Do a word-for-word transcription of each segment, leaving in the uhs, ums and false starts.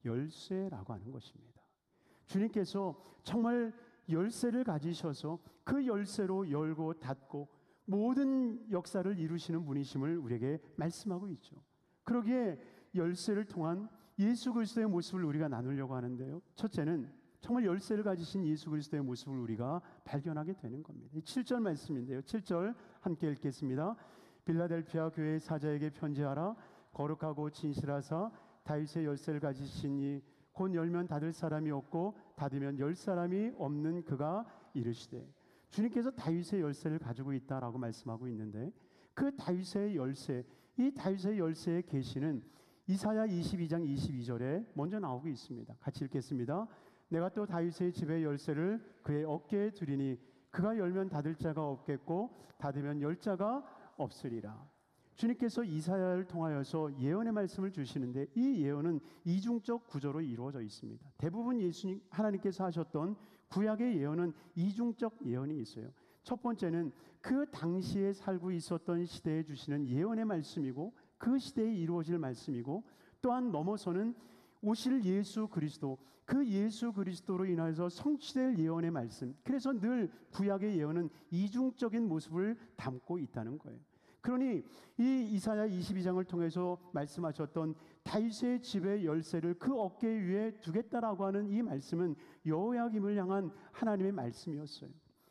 열쇠라고 하는 것입니다. 주님께서 정말 열쇠를 가지셔서 그 열쇠로 열고 닫고 모든 역사를 이루시는 분이심을 우리에게 말씀하고 있죠. 그러기에 열쇠를 통한 예수 그리스도의 모습을 우리가 나누려고 하는데요. 첫째는 정말 열쇠를 가지신 예수 그리스도의 모습을 우리가 발견하게 되는 겁니다. 칠 절 말씀인데요. 칠 절 함께 읽겠습니다. 빌라델피아 교회의 사자에게 편지하라. 거룩하고 진실하사 다윗의 열쇠를 가지시니 곧 열면 닫을 사람이 없고 닫으면 열 사람이 없는 그가 이르시되. 주님께서 다윗의 열쇠를 가지고 있다라고 말씀하고 있는데, 그 다윗의 열쇠, 이 다윗의 열쇠의 계시는 이사야 이십이 장 이십이 절에 먼저 나오고 있습니다. 같이 읽겠습니다. 내가 또 다윗의 집의 열쇠를 그의 어깨에 두리니 그가 열면 닫을 자가 없겠고 닫으면 열 자가 없으리라. 주님께서 이사야를 통하여서 예언의 말씀을 주시는데, 이 예언은 이중적 구조로 이루어져 있습니다. 대부분 예수님 하나님께서 하셨던 구약의 예언은 이중적 예언이 있어요. 첫 번째는 그 당시에 살고 있었던 시대에 주시는 예언의 말씀이고 그 시대에 이루어질 말씀이고, 또한 넘어서는 오실 예수 그리스도, 그 예수 그리스도로 인하여서 성취될 예언의 말씀. 그래서 늘 구약의 예언은 이중적인 모습을 담고 있다는 거예요. 그러니 이 이사야 이십이 장을 통해서 말씀하셨던 다윗의 집의 열쇠를 그 어깨 위에 두겠다라고 하는 이 말씀은 여호야김을 향한 하나님의 말씀이었어요.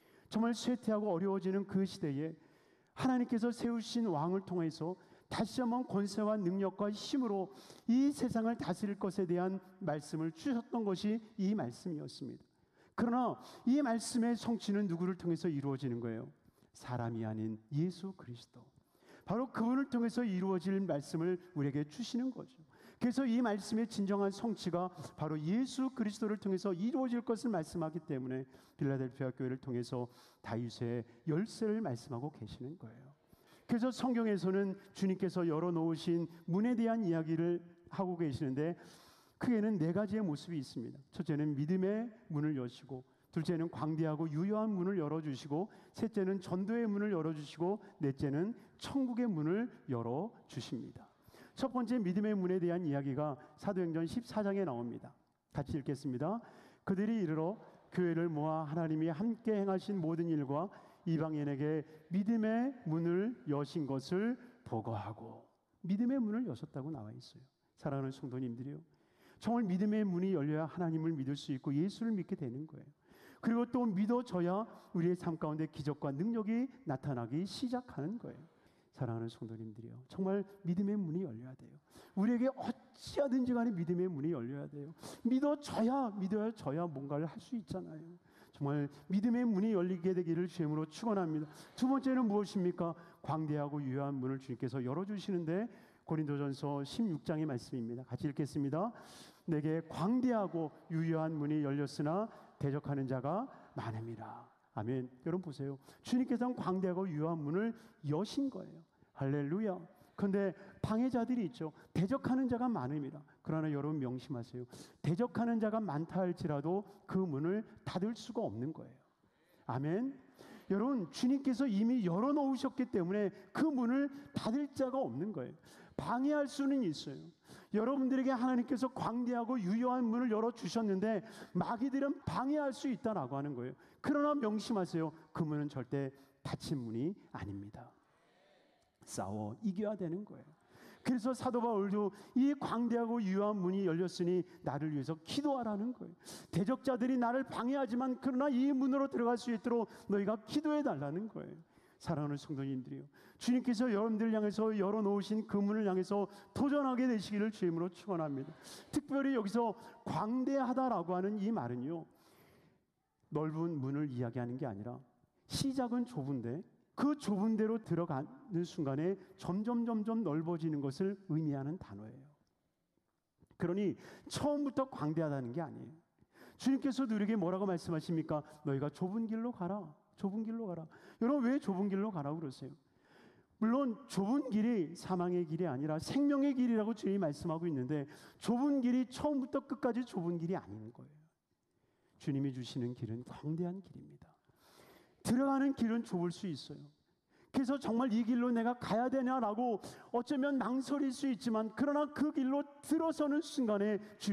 정말 쇠퇴하고 어려워지는 그 시대에 하나님께서 세우신 왕을 통해서 다시 한번 권세와 능력과 힘으로 이 세상을 다스릴 것에 대한 말씀을 주셨던 것이 이 말씀이었습니다. 그러나 이 말씀의 성취는 누구를 통해서 이루어지는 거예요? 사람이 아닌 예수 그리스도, 바로 그분을 통해서 이루어질 말씀을 우리에게 주시는 거죠. 그래서 이 말씀의 진정한 성취가 바로 예수 그리스도를 통해서 이루어질 것을 말씀하기 때문에 빌라델피아 교회를 통해서 다윗의 열쇠를 말씀하고 계시는 거예요. 그래서 성경에서는 주님께서 열어놓으신 문에 대한 이야기를 하고 계시는데, 크게는 네 가지의 모습이 있습니다. 첫째는 믿음의 문을 여시고, 둘째는 광대하고 유효한 문을 열어주시고, 셋째는 전도의 문을 열어주시고, 넷째는 천국의 문을 열어주십니다. 첫 번째 믿음의 문에 대한 이야기가 사도행전 십사 장에 나옵니다. 같이 읽겠습니다. 그들이 이르러 교회를 모아 하나님이 함께 행하신 모든 일과 이방인에게 믿음의 문을 여신 것을 보고하고. 믿음의 문을 여셨다고 나와 있어요. 사랑하는 성도님들이요, 정말 믿음의 문이 열려야 하나님을 믿을 수 있고 예수를 믿게 되는 거예요. 그리고 또 믿어져야 우리의 삶 가운데 기적과 능력이 나타나기 시작하는 거예요. 사랑하는 성도님들이요, 정말 믿음의 문이 열려야 돼요. 우리에게 어찌하든지 간에 믿음의 문이 열려야 돼요. 믿어져야 믿어져야 뭔가를 할 수 있잖아요. 정말 믿음의 문이 열리게 되기를 주님으로 축원합니다. 두 번째는 무엇입니까? 광대하고 유효한 문을 주님께서 열어주시는데, 고린도전서 십육 장의 말씀입니다. 같이 읽겠습니다. 내게 광대하고 유효한 문이 열렸으나 대적하는 자가 많음이라. 아멘. 여러분 보세요. 주님께서는 광대하고 유효한 문을 여신 거예요. 할렐루야. 그런데 방해자들이 있죠. 대적하는 자가 많음이라. 그러나 여러분 명심하세요. 대적하는 자가 많다 할지라도 그 문을 닫을 수가 없는 거예요. 아멘. 여러분, 주님께서 이미 열어놓으셨기 때문에 그 문을 닫을 자가 없는 거예요. 방해할 수는 있어요. 여러분들에게 하나님께서 광대하고 유효한 문을 열어주셨는데 마귀들은 방해할 수 있다라고 하는 거예요. 그러나 명심하세요. 그 문은 절대 닫힌 문이 아닙니다. 싸워 이겨야 되는 거예요. 그래서 사도 바울도 이 광대하고 유효한 문이 열렸으니 나를 위해서 기도하라는 거예요. 대적자들이 나를 방해하지만 그러나 이 문으로 들어갈 수 있도록 너희가 기도해 달라는 거예요. 사랑하는 성도님들이요, 주님께서 여러분들 향해서 열어놓으신 그 문을 향해서 도전하게 되시기를 주님으로 축원합니다. 특별히 여기서 광대하다라고 하는 이 말은요, 넓은 문을 이야기하는 게 아니라 시작은 좁은데 그 좁은 데로 들어가는 순간에 점점 점점 넓어지는 것을 의미하는 단어예요. 그러니 처음부터 광대하다는 게 아니에요. 주님께서도 우리에게 뭐라고 말씀하십니까? 너희가 좁은 길로 가라. 좁은 길로 가라. 여러분, 왜 좁은 길로 가라고 그러세요? 물론 좁은 길이 사망의 길이 아니라 생명의 길이라고 주님이 말씀하고 있는데, 좁은 길이 처음부터 끝까지 좁은 길이 아닌 거예요. 주님이 주시는 길은 광대한 길입니다. 들어가는 길은 좁을 수 있어요. 그래서 정말 이 길로 내가 가야 되냐라고 어쩌면 망설일 수 있지만, 그러나 그 길로 들어서는 순간에